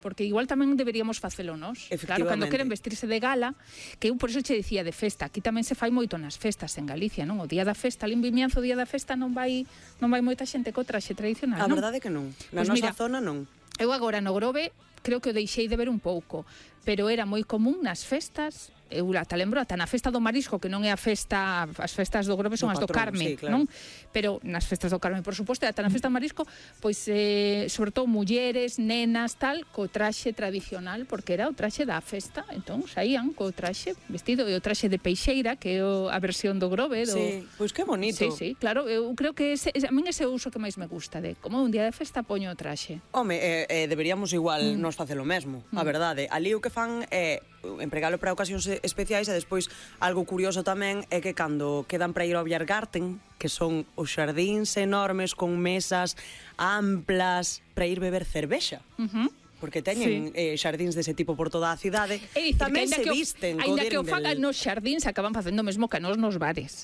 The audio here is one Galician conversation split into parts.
porque igual tamén deberíamos facelo nós. Claro, cando queren vestirse de gala, que eu por eso che dicía de festa, aquí tamén se fai moito nas festas en Galicia, non? O día da festa, ali en Vimianzo, o día da festa non vai moita xente co traxe tradicional, non? A verdade é que non. Na nosa zona non. Eu agora no Grove creo que o deixei de ver un pouco, pero era moi común nas festas. Eu ata lembro, ata na festa do Marisco, que non é a festa, as festas do Grove son as do Carme, non? Pero nas festas do Carme, por suposto, ata na festa do Marisco, pois, sobre todo, mulleres, nenas, tal, co traxe tradicional, porque era o traxe da festa, entón saían co traxe vestido, e o traxe de peixeira, que é a versión do Grove. Sí, pois que bonito. Sí, claro, eu creo que a min ese uso que máis me gusta, de como un día de festa poño o traxe. Home, deberíamos igual nos facer o mesmo, a verdade. Ali o que fan é empregalo para ocasións especiais e despois algo curioso tamén é que cando quedan para ir ao Biergarten, que son os xardíns enormes con mesas amplas para ir beber cervexa. Porque teñen xardíns dese tipo por toda a cidade, tamén se visten. Ainda que o fagan nos xardíns, acaban facendo mesmo que nos bares.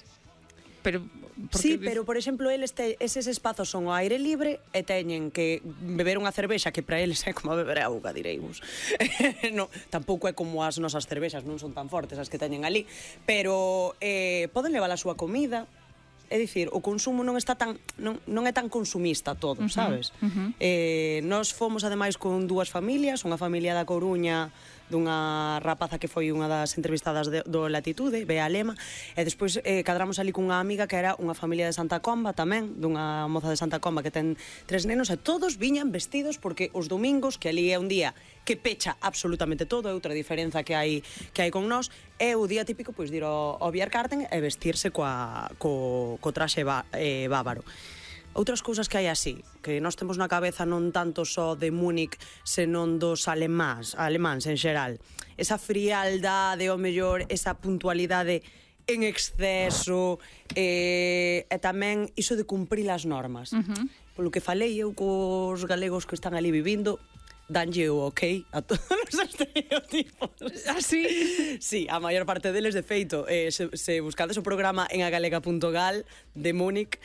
Sí, pero, por exemplo, eses espazos son ao aire libre e teñen que beber unha cervexa que para eles é como beber auga, direivos. No, tampouco é como as nosas cervexas, non son tan fortes as que teñen ali, pero poden levar a súa comida. É dicir, o consumo non é tan consumista todo, sabes? Nós fomos ademais con dúas familias, unha familia da Coruña, dunha rapaza que foi unha das entrevistadas do Latitude, Bea Lema, e despois cadramos ali cunha amiga que era unha familia de Santa Comba tamén, dunha moza de Santa Comba que ten 3 nenos, e todos viñan vestidos porque os domingos, que ali é un día que pecha absolutamente todo, é outra diferenza que hai con nós, é o día típico pois de ir ao Biergarten e vestirse co traxe bávaro. Outras cousas que hai así, que nós temos na cabeza non tanto só de Múnich, senón dos alemáns en xeral. Esa frialdade, o mellor, esa puntualidade en exceso, e tamén iso de cumprir as normas. Polo que falei eu cos galegos que están ali vivindo, danlle o ok a todos os estereotipos. Ah, sí? Sí, a maior parte deles, de feito, se buscades o programa en agalega.gal de Múnich,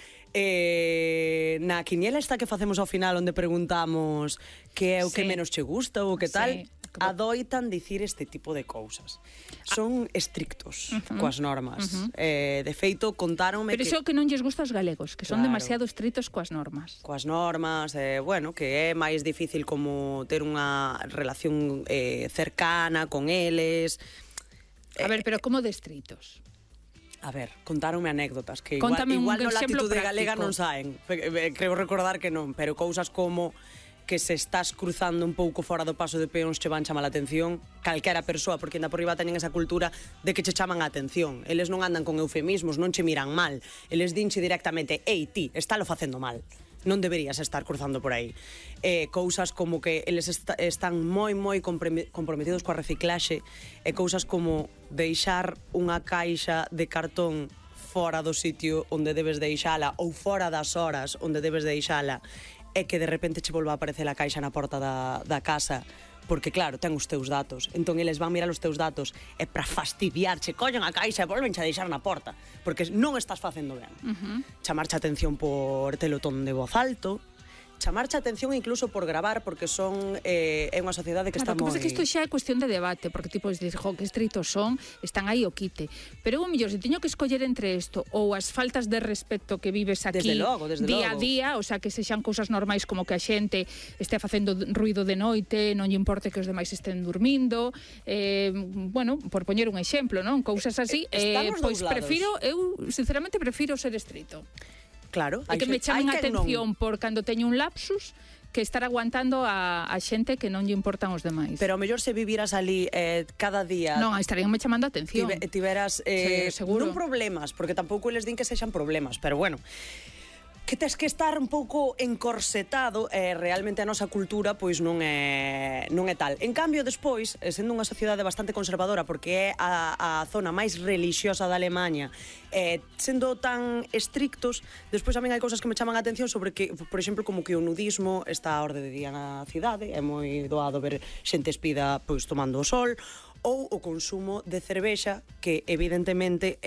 na quiniela esta que facemos ao final onde preguntamos que é o que menos che gusta ou que tal, adoitan dicir este tipo de cousas. Son estrictos coas normas. De feito, contáronme pero iso que non lles gusta aos galegos, que son demasiado estrictos coas normas. Coas normas, bueno, que é máis difícil como ter unha relación cercana con eles. A ver, pero como de estrictos? A ver, contáronme anécdotas que igual no Latitude Galega non saen. Creo recordar que non, pero cousas como que se estás cruzando un pouco fora do paso de peóns che van chamar a atención calquera persoa, porque ainda por riba teñen esa cultura de que che chaman a atención. Eles non andan con eufemismos, non che miran mal. Eles dinche directamente, ei, ti, estálo facendo mal. Non deberías estar cruzando por aí. Cousas como que eles están moi comprometidos coa reciclaxe, e cousas como deixar unha caixa de cartón fora do sitio onde debes deixala ou fora das horas onde debes deixala, e que de repente che volva a aparecer a caixa na porta da casa, porque claro, ten os teus datos, entón eles van mirar os teus datos e para fastidiarche collen a caixa e volvenche a deixar na porta, porque non estás facendo ben. Chamarche atención por telotón de voz alto, chamarche atención incluso por gravar, porque é unha sociedade que está moi... Claro, que pasa que isto xa é cuestión de debate, porque tipo, dices, que estritos son, están aí o quite. Pero eu, mellor, se teño que escoller entre isto ou as faltas de respeto que vives aquí día a día, o sea, que sexan cousas normais como que a xente estea facendo ruido de noite, non lle importe que os demais estén dormindo, bueno, por poñer un exemplo, non? Cousas así, pois eu sinceramente prefiro ser estrito. Claro, e que me chamen a atención por cando teño un lapsus que estar aguantando a xente que non lle importan os demais. Pero ao mellor se viviras ali cada día... Non, estaríanme chamando a atención. Tiveras seguro. Non problemas, porque tampouco eles din que sexan problemas, pero bueno, que tes que estar un pouco encorsetado, realmente a nosa cultura pois non é tal. En cambio, despois, sendo unha sociedade bastante conservadora, porque é a zona máis relixiosa da Alemanha, sendo tan estrictos, despois a min hai cousas que me chaman a atención sobre que, por exemplo, como que o nudismo está a orde de día na cidade, é moi doado ver xente espida pois tomando o sol, ou o consumo de cervexa, que evidentemente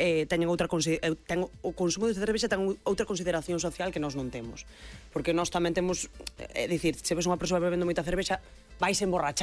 o consumo de cervexa ten outra consideración social que nós non temos, porque nós tamén temos, dicir, se ves unha persoa bebendo moita cervexa, vais emborrachar